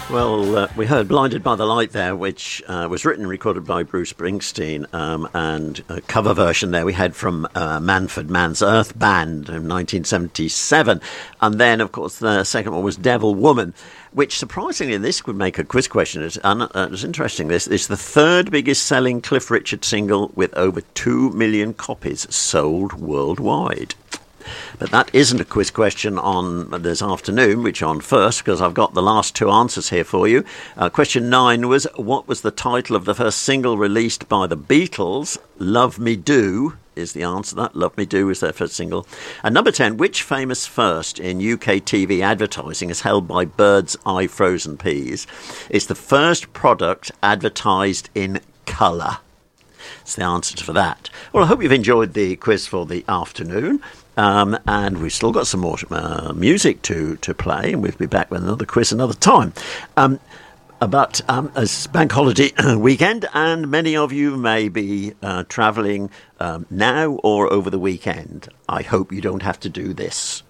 Well, we heard Blinded by the Light there, which was written and recorded by Bruce Springsteen, and a cover version there we had from Manfred Mann's Earth Band in 1977. And then, of course, the second one was Devil Woman, which surprisingly, this would make a quiz question. It's interesting. This is the third biggest selling Cliff Richard single with over 2 million copies sold worldwide. But that isn't a quiz question on this afternoon, which on first, because I've got the last two answers here for you. Question 9 was, what was the title of the first single released by the Beatles? Love Me Do is the answer. That Love Me Do was their first single. And number 10, which famous first in UK TV advertising is held by Bird's Eye Frozen Peas? It's the first product advertised in colour. That's the answer for that. Well, I hope you've enjoyed the quiz for the afternoon. And we've still got some more music to play, and we'll be back with another quiz another time. But it's bank holiday weekend, and many of you may be travelling now or over the weekend. I hope you don't have to do this.